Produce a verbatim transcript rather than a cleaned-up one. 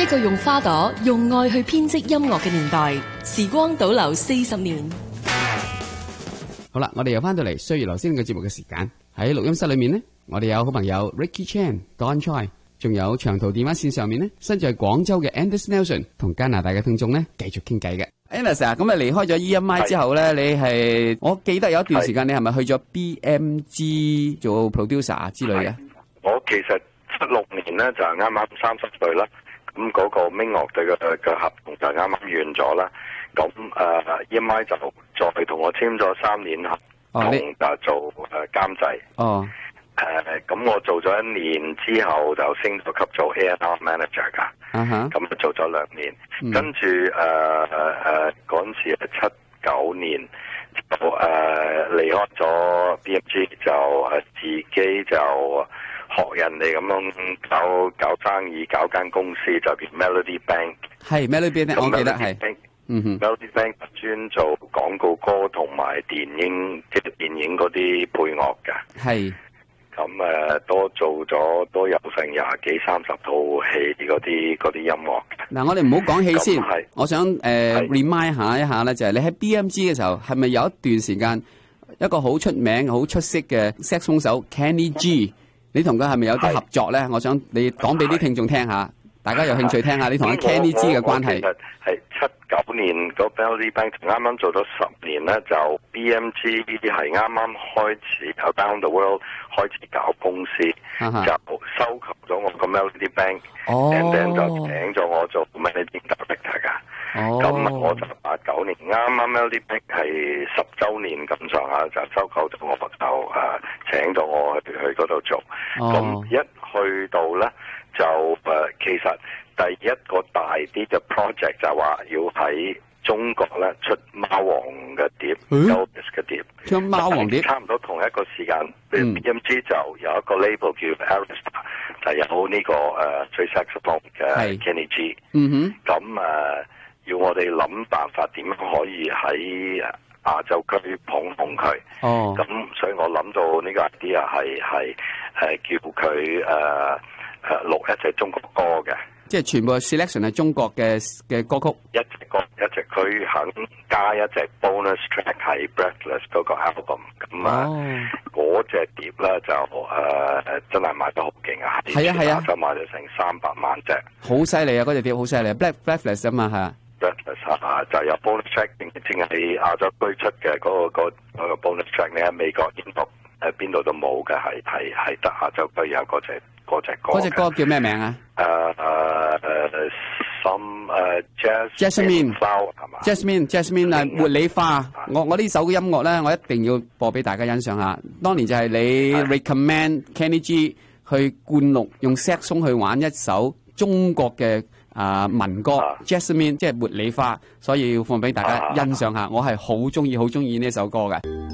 一個用花朵、用愛去編織音樂嘅年代，時光倒流四十年。 好啦，我哋又翻到嚟歲月留聲嘅節目嘅時間。喺錄音室裏面呢，我哋有好朋友 Ricky Chan、Don Choi， 仲有長途電話線上面呢，身在廣州嘅 Anders Nelson 同加拿大嘅聽眾呢，繼續傾偈嘅。Anders 啊，咁啊離開咗 E M I 之後咧，你係我記得有一段時間，你係咪去咗 B M G 做 producer 之類嘅？ 我其實七六年咧就係啱啱三十歲啦，咁嗰個 Ming 樂隊嘅嘅合同就啱啱完咗啦。咁誒 E M I 就再同我簽咗三年合同，就做誒監製。 哦。 誒咁、呃、我做咗一年之後就升咗級做 A and R manager 㗎。 啊哈。 咁就做咗兩年， 嗯、 跟住誒誒嗰陣時係七九年就誒、呃、離開咗 B M G， 就誒自己就學人哋咁樣搞搞生意，搞間公司就叫 Melody Bank。係 Melody Bank， 我記得係。嗯哼 Melody Bank 專做廣告歌同埋電影，即係電影嗰啲配樂㗎。係。咁誒多做咗都有成廿幾三十套戲嗰啲嗰啲音樂。 嗱，我哋唔好講戲先，我想誒、呃、remind 下一下咧，就係、是、你喺 B M G 嘅時候，係咪有一段時間一個好出名、好出色嘅 saxophone手 Kenny G， 你同佢係咪有啲合作咧？我想你講俾啲聽眾聽下，大家有興趣聽下你同阿 Kenny G 嘅關係。 係七九年個 Melody Bank 啱啱做咗十年咧，就 B M G 呢啲係啱啱開始有 Down the World 開始搞公司，啊、就收購咗我個 Melody Bank，and then、哦、就請咗我做 Managing Director 㗎。咁、哦、我就八九年啱啱 Melody Bank 係十週年咁上下就收購咗我，就誒、呃、請咗我去去嗰度做。咁、哦、一去到咧就誒、呃、其實。第一個大啲嘅 project 就話要喺中國咧出貓王嘅碟 Elvis 嘅碟，出貓王碟，差唔多同一個時間、嗯、B M G 就有一個 label 叫 Arista， 就有呢、這個誒吹 saxophone 嘅 Kenny G。嗯哼，咁誒、呃、要我哋諗辦法點樣可以喺亞洲區捧紅佢。哦，咁所以我諗到呢個 idea 係係誒叫佢誒誒錄一隻中國歌嘅。 即係全部 selection 係中國嘅嘅歌曲， 一隻歌一隻，佢肯加一隻 bonus track 係 Breathless 嗰個 album， 咁啊嗰隻碟咧就誒、呃、真係賣得好勁啊！係啊係啊，亞洲賣咗成三百萬隻， 好犀利啊！嗰隻碟好犀利啊 ，Black Breathless 啊嘛係啊 ，Breathless 啊就有 bonus track， 淨係亞洲推出嘅嗰、嗰個、嗰個 bonus track， 你喺美國、英國誒邊度都冇嘅，係係係得亞洲區有嗰隻。嗰隻歌， 嗰隻歌叫咩名啊？ 誒誒誒，some 誒 Jasmine flower 係嘛 ？Jasmine Jasmine 啊，茉莉花。我我呢首嘅音樂咧，我一定要播俾大家欣賞下。當年就係你 recommend Kenny G 去灌錄用 saxophone 去玩一首中國嘅啊民歌 Jasmine， 即係茉莉花，所以要放俾大家欣賞下。我係好中意好中意呢首歌嘅。